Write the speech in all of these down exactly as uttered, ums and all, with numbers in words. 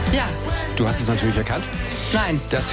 Ja. Du hast es natürlich erkannt. Nein. Das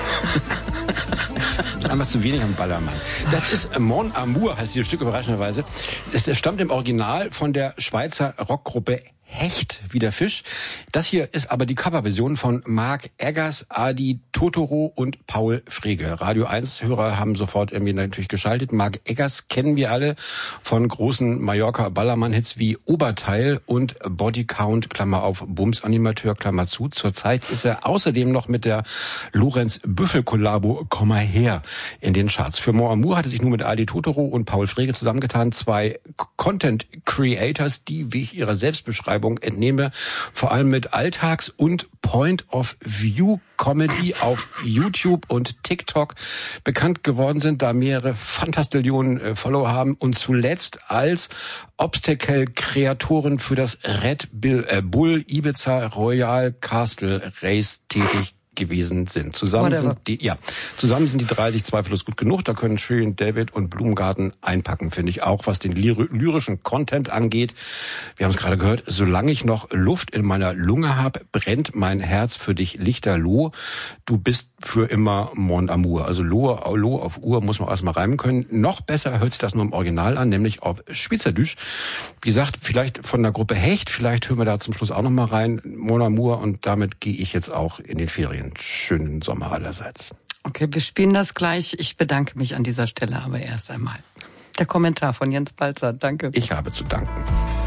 ist einfach zu wenig am Ballermann. Das ist Mon Amour, heißt dieses Stück überraschenderweise. Es stammt im Original von der Schweizer Rockgruppe Hecht, wie der Fisch. Das hier ist aber die Coverversion von Mark Eggers, Adi Totoro und Paul Frege. Radio eins Hörer haben sofort irgendwie natürlich geschaltet. Mark Eggers kennen wir alle von großen Mallorca-Ballermann-Hits wie Oberteil und Bodycount, Klammer auf, Bums-Animateur, Klammer zu. Zurzeit ist er außerdem noch mit der Lorenz-Büffel-Kollabo Komm mal her in den Charts. Für Mon Amour hatte sich nun mit Adi Totoro und Paul Frege zusammengetan, zwei Content-Creators, die, wie ich ihrer Selbstbeschreibung entnehme, vor allem mit Alltags- und Point-of-View-Comedy auf YouTube und TikTok bekannt geworden sind, da mehrere Fantastillionen Follower haben und zuletzt als Obstacle-Kreatoren für das Red Bull Ibiza Royal Castle Race tätig gewesen sind. Zusammen Whatever. sind die, ja, zusammen sind die drei zweifellos gut genug. Da können Shirin David und Blumengarten einpacken, finde ich auch, was den lyri- lyrischen Content angeht. Wir haben es gerade gehört. Solange ich noch Luft in meiner Lunge habe, brennt mein Herz für dich lichterloh. Du bist für immer Mon Amour. Also Loh, Loh auf Uhr muss man erstmal reimen können. Noch besser hört sich das nur im Original an, nämlich auf Schweizerdeutsch. Wie gesagt, vielleicht von der Gruppe Hecht. Vielleicht hören wir da zum Schluss auch noch mal rein. Mon Amour, und damit gehe ich jetzt auch in den Ferien. Schönen Sommer allerseits. Okay, wir spielen das gleich. Ich bedanke mich an dieser Stelle aber erst einmal. Der Kommentar von Jens Balzer. Danke. Ich habe zu danken.